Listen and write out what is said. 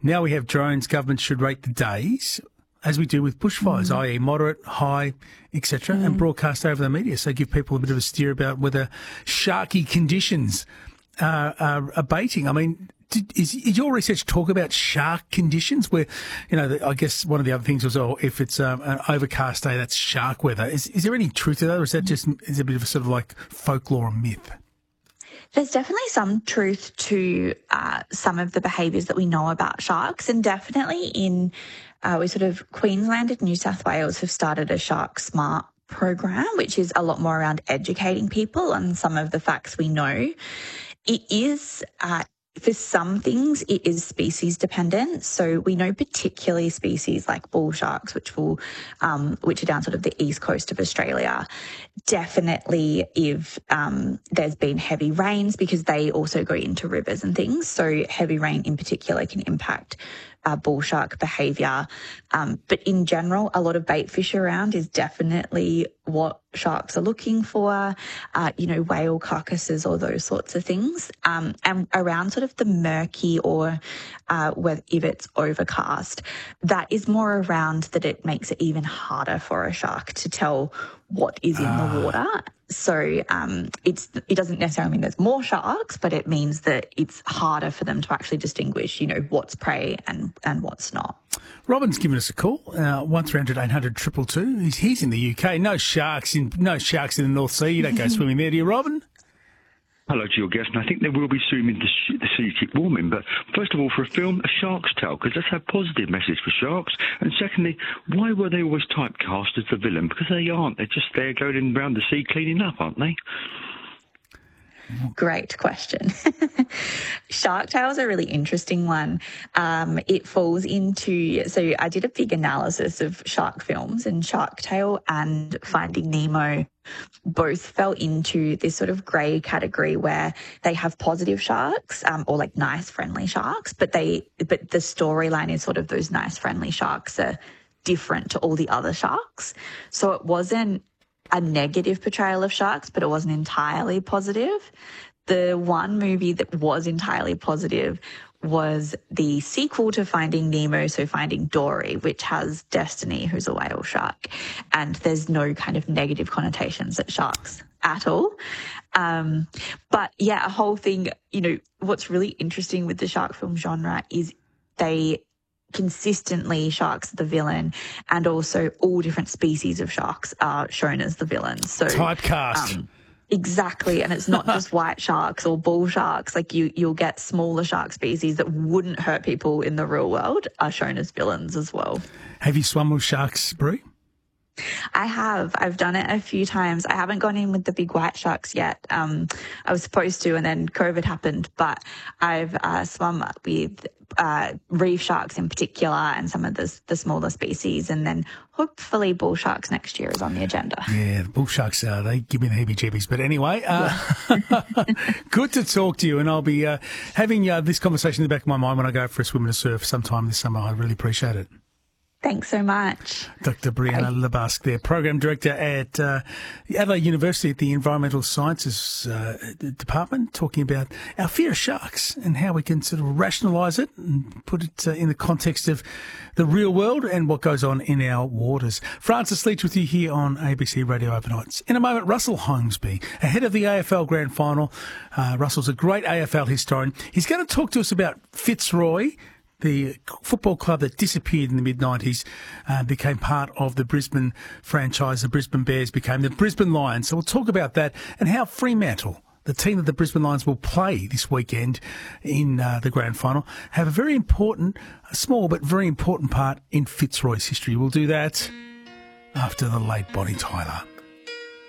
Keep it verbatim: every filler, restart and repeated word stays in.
Now we have drones. Government should rate the days, as we do with bushfires, Mm. that is moderate, high, et cetera, and broadcast over the media. So give people a bit of a steer about whether sharky conditions uh, are abating. I mean, did, is, is your research talk about shark conditions where, you know, the, I guess one of the other things was, oh, if it's um, an overcast day, that's shark weather. Is, is there any truth to that, or is that just is it a bit of a sort of like folklore or myth? There's definitely some truth to uh, some of the behaviours that we know about sharks, and definitely in uh, we sort of Queensland and New South Wales have started a Shark Smart program, which is a lot more around educating people on some of the facts we know. It is uh, for some things, it is species dependent. So we know particularly species like bull sharks, which will, um, which are down sort of the east coast of Australia. Definitely, if um, there's been heavy rains, because they also go into rivers and things. So heavy rain in particular can impact uh, bull shark behaviour. Um, but in general, a lot of bait fish around is definitely what sharks are looking for, uh, you know, whale carcasses or those sorts of things. Um, and around sort of the murky or uh, whether, if it's overcast, that is more around that it makes it even harder for a shark to tell what is in Ah. the water. So um, it's it doesn't necessarily mean there's more sharks, but it means that it's harder for them to actually distinguish, you know, what's prey and, and what's not. Robin's given us a call, uh, one three hundred eight hundred two two two. He's, he's in the U K. No sharks in no sharks in the North Sea. You don't go swimming there, do you, Robin? Hello to your guest, and I think there will be soon in the, sh- the sea keep warming. But first of all, for a film, A Shark's Tale, because let's have positive message for sharks. And secondly, why were they always typecast as the villain? Because they aren't. They're just there going around the sea cleaning up, aren't they? Great question. Shark Tale is a really interesting one. Um, it falls into, so I did a big analysis of shark films, and Shark Tale and Finding Nemo both fell into this sort of grey category where they have positive sharks, um, or like nice, friendly sharks, but they, but the storyline is sort of those nice, friendly sharks are different to all the other sharks. So it wasn't a negative portrayal of sharks, but it wasn't entirely positive. The one movie that was entirely positive was the sequel to Finding Nemo, so Finding Dory, which has Destiny, who's a whale shark, and there's no kind of negative connotations at sharks at all. Um, but yeah, a whole thing, you know, what's really interesting with the shark film genre is they consistently sharks are the villain, and also all different species of sharks are shown as the villains. So Typecast. Um, exactly, and it's not just white sharks or bull sharks. Like you, you'll get smaller shark species that wouldn't hurt people in the real world are shown as villains as well. Have you swum with sharks, Brie? I have. I've done it a few times. I haven't gone in with the big white sharks yet. Um, I was supposed to, and then COVID happened. But I've uh, swum with uh, reef sharks in particular, and some of the, the smaller species, and then hopefully bull sharks next year is on the agenda. Yeah, the bull sharks, uh, they give me the heebie-jeebies. But anyway, uh, good to talk to you, and I'll be uh, having uh, this conversation in the back of my mind when I go for a swim and a surf sometime this summer. I really appreciate it. Thanks so much. Doctor Brianna Lebusque there, Program Director at uh, Adelaide University at the Environmental Sciences uh, Department, talking about our fear of sharks and how we can sort of rationalise it and put it uh, in the context of the real world and what goes on in our waters. Francis Leach with you here on A B C Radio Overnights. In a moment, Russell Holmesby, ahead of the A F L Grand Final. Uh, Russell's a great A F L historian. He's going to talk to us about Fitzroy, the football club that disappeared in the mid nineties, uh, became part of the Brisbane franchise. The Brisbane Bears became the Brisbane Lions. So we'll talk about that and how Fremantle, the team that the Brisbane Lions will play this weekend in uh, the grand final, have a very important, a small but very important part in Fitzroy's history. We'll do that after the late Bonnie Tyler.